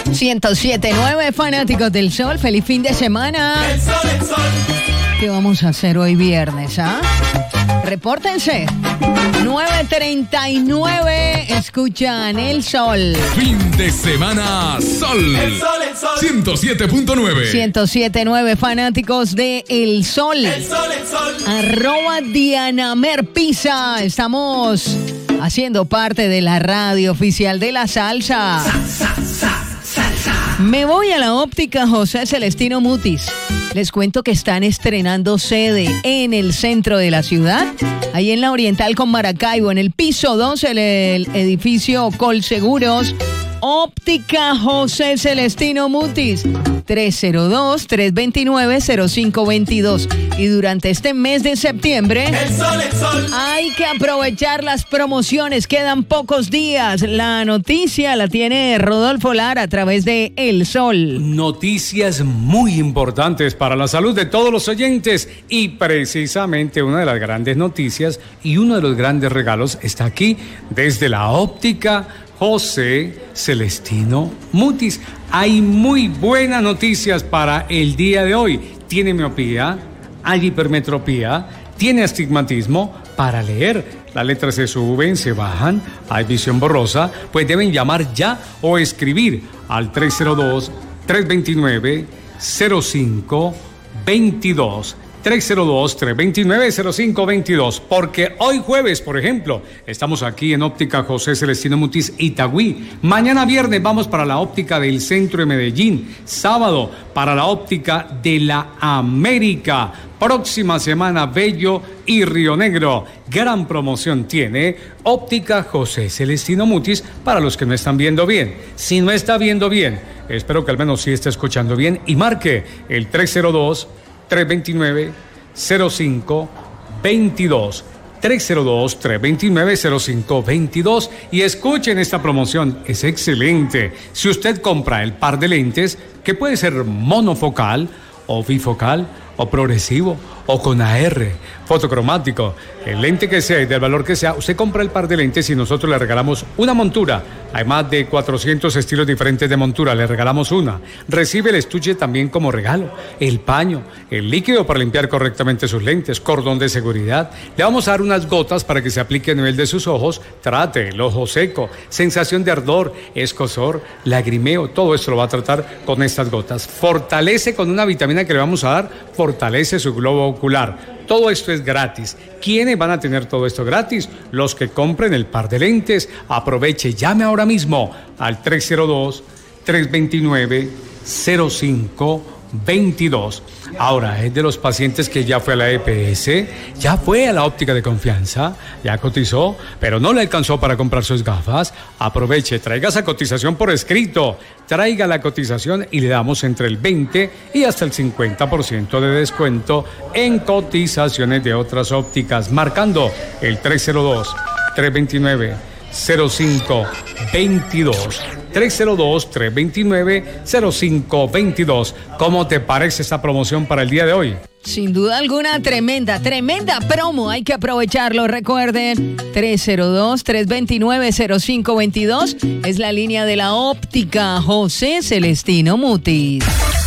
107.9 fanáticos del sol, feliz fin de semana. El sol, el sol. ¿Qué vamos a hacer hoy viernes, ah? Repórtense. 9:39, escuchan el sol. Fin de semana, sol. El sol, el sol. 107.9. 107.9 fanáticos de El Sol. El sol, el sol. @Dianamer Pisa. Estamos haciendo parte de la radio oficial de la salsa. Me voy a la óptica José Celestino Mutis. Les cuento que están estrenando sede en el centro de la ciudad, ahí en la Oriental con Maracaibo, en el piso 2, el edificio Colseguros. Óptica José Celestino Mutis, 302-329-0522. Y durante este mes de septiembre, El sol, el sol. hay que aprovechar las promociones, quedan pocos días. La noticia la tiene Rodolfo Lara a través de El Sol. Noticias muy importantes para la salud de todos los oyentes y precisamente una de las grandes noticias y uno de los grandes regalos está aquí desde la óptica José Celestino Mutis. Hay muy buenas noticias para el día de hoy. Tiene miopía, hay hipermetropía, tiene astigmatismo. Para leer, las letras se suben, se bajan, hay visión borrosa, pues deben llamar ya o escribir al 302-329-0522. 302-329-0522, porque hoy jueves, por ejemplo, estamos aquí en Óptica José Celestino Mutis Itagüí. Mañana viernes vamos para la óptica del centro de Medellín. Sábado para la óptica de la América. Próxima semana Bello y Río Negro. Gran promoción tiene Óptica José Celestino Mutis para los que no están viendo bien. Si no está viendo bien, espero que al menos sí esté escuchando bien y marque el 302-329-0522. 302-329-0522 y escuchen esta promoción, es excelente. Si usted compra el par de lentes, que puede ser monofocal o bifocal o progresivo o con AR, fotocromático, el lente que sea y del valor que sea, usted compra el par de lentes y nosotros le regalamos una montura. Hay más de 400 estilos diferentes de montura, le regalamos una. Recibe el estuche también como regalo, el paño, el líquido para limpiar correctamente sus lentes, cordón de seguridad. Le vamos a dar unas gotas para que se aplique a nivel de sus ojos, trate el ojo seco, sensación de ardor, escozor, lagrimeo, todo esto lo va a tratar con estas gotas. Fortalece con una vitamina que le vamos a dar, fortalece su globo ocular. Todo esto es gratis. ¿Quiénes van a tener todo esto gratis? Los que compren el par de lentes. Aproveche, llame ahora mismo al 302-329-0522. Ahora, es de los pacientes que ya fue a la EPS, ya fue a la óptica de confianza, ya cotizó, pero no le alcanzó para comprar sus gafas. Aproveche, traiga esa cotización por escrito, traiga la cotización y le damos entre el 20 y hasta el 50% de descuento en cotizaciones de otras ópticas, marcando el 302-329-0522. 302-329-0522. ¿Cómo te parece esta promoción para el día de hoy? Sin duda alguna, tremenda promo. Hay que aprovecharlo. Recuerden, 302-329-0522 es la línea de la óptica José Celestino Mutis.